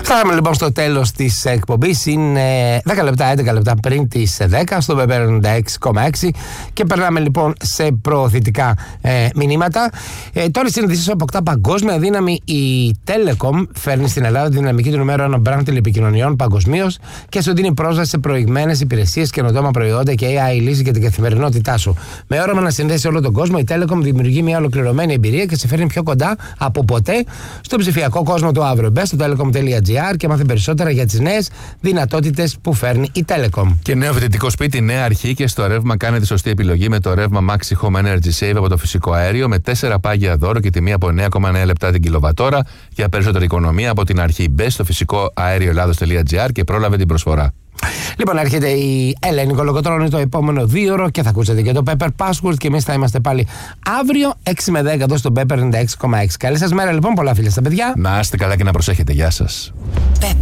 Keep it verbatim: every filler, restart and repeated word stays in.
Φτάνουμε λοιπόν στο τέλος της εκπομπής. Είναι δέκα λεπτά, έντεκα λεπτά πριν τις δέκα στο Viber ενενήντα έξι κόμμα έξι και περνάμε λοιπόν σε προωθητικά ε, μηνύματα. Ε, τώρα η συνειδησία αποκτά παγκόσμια δύναμη. Η Telecom φέρνει στην Ελλάδα τη δυναμική του νούμερο ένα brand τηλεπικοινωνιών παγκοσμίως και σου δίνει πρόσβαση σε προηγμένες υπηρεσίες, καινοτόμα προϊόντα και έι άι λύσεις για την καθημερινότητά σου. Με όραμα να συνδέσει όλο τον κόσμο, η Telecom δημιουργεί μια ολοκληρωμένη εμπειρία και σε φέρνει πιο κοντά από ποτέ στον ψηφιακό κόσμο του αύριο. Μπες στο telecom τελεία gr και μάθε περισσότερα για τις νέες δυνατότητες που φέρνει η Telecom. Και νέο φοιτητικό σπίτι, νέα αρχή και στο ρεύμα κάνετε σωστή επιλογή με το ρεύμα Maxi Home Energy Save από το φυσικό αέριο με τέσσερα πάγια δώρο και τιμή από εννέα κόμμα εννέα λεπτά την κιλοβατόρα για περισσότερη οικονομία από την αρχή. Μπες στο φυσικό αέριο ελλάδος τελεία gr και πρόλαβε την προσφορά. Λοιπόν, έρχεται η Ελένη Κολοκοτρώνη το επόμενο δύο ώρο και θα ακούσετε και το Pepper Password και εμείς θα είμαστε πάλι αύριο έξι με δέκα εδώ στο Pepper ενενήντα έξι κόμμα έξι. Καλή σας μέρα λοιπόν, πολλά φιλιά στα παιδιά. Να είστε καλά και να προσέχετε. Γεια σας.